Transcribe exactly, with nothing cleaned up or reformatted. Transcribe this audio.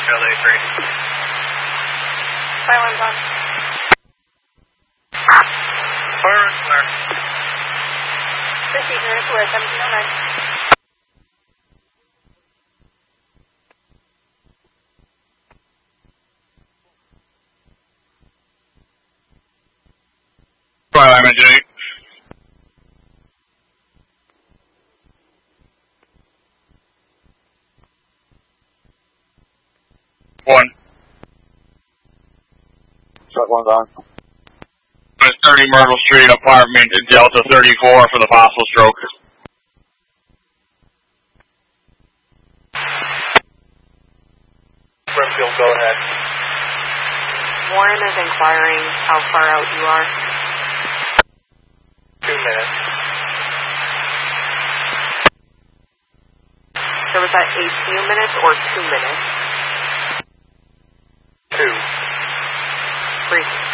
L A three. Firearms on. Firearms clear. Proceed, unit to where, seventeen oh nine. Twilight, I'm Jake. One. Truck one's on. It's thirty Myrtle Street, apartment Delta thirty-four for the possible stroke. Brimfield, go ahead. Warren is inquiring how far out you are. Two minutes. So was that a few minutes or two minutes? Two. Three.